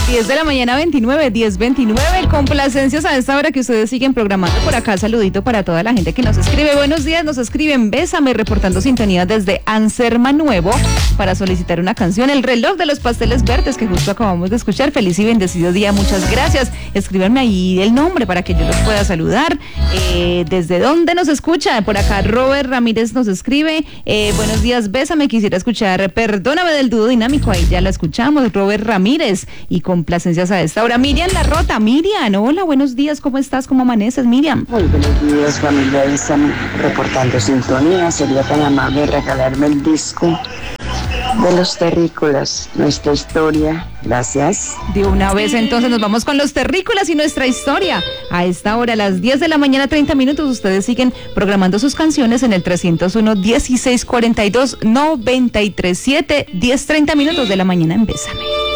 10 de la mañana 29, 10:29, complacencias a esta hora que ustedes siguen programando por acá. Saludito para toda la gente que nos escribe. Buenos días, nos escriben Bésame, reportando sintonía desde Anserma Nuevo para solicitar una canción, El reloj de los pasteles verdes, que justo acabamos de escuchar. Feliz y bendecido día, muchas gracias. Escríbanme ahí el nombre para que yo los pueda saludar. ¿Desde dónde nos escucha? Por acá Robert Ramírez nos escribe, buenos días, Bésame, quisiera escuchar Perdóname del dúo dinámico. Ahí ya la escuchamos, Robert Ramírez, y complacencias a esta hora. Miriam La Rota, Miriam, hola, buenos días, ¿cómo estás? ¿Cómo amaneces, Miriam? Muy buenos días, familia, están reportando sintonía. Sería tan amable regalarme el disco de Los Terrícolas, nuestra historia. Gracias. De una vez entonces nos vamos con Los Terrícolas y nuestra historia. A esta hora, a las 10 de la mañana, 30 minutos, ustedes siguen programando sus canciones en el 301-1642-937, 10:30 minutos de la mañana en Bésame.